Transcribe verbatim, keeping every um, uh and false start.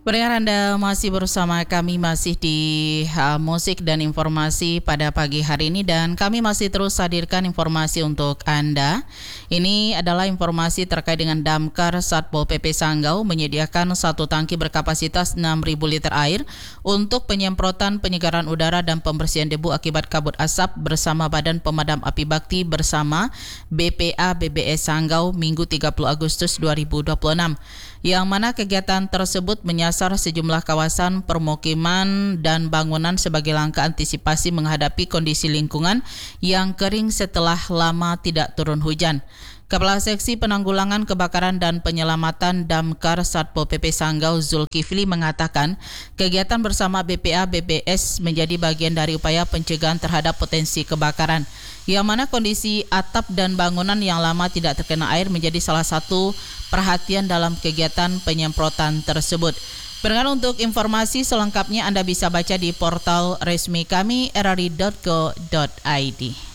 Pendengar, Anda masih bersama kami masih di uh, musik dan informasi pada pagi hari ini, dan kami masih terus hadirkan informasi untuk Anda. Ini adalah informasi terkait dengan damkar Satpol P P Sanggau menyediakan satu tangki berkapasitas enam ribu liter air untuk penyemprotan penyegaran udara dan pembersihan debu akibat kabut asap bersama Badan Pemadam Api Bakti bersama B P A B B S Sanggau Minggu tiga puluh Agustus dua ribu dua puluh enam. Yang mana kegiatan tersebut menyasar sejumlah kawasan permukiman dan bangunan sebagai langkah antisipasi menghadapi kondisi lingkungan yang kering setelah lama tidak turun hujan. Kepala Seksi Penanggulangan Kebakaran dan Penyelamatan Damkar Satpol P P Sanggau Zulkifli mengatakan kegiatan bersama B P A B B S menjadi bagian dari upaya pencegahan terhadap potensi kebakaran, yang mana kondisi atap dan bangunan yang lama tidak terkena air menjadi salah satu perhatian dalam kegiatan penyemprotan tersebut. Pendengar, untuk informasi selengkapnya Anda bisa baca di portal resmi kami r r i dot go dot i d.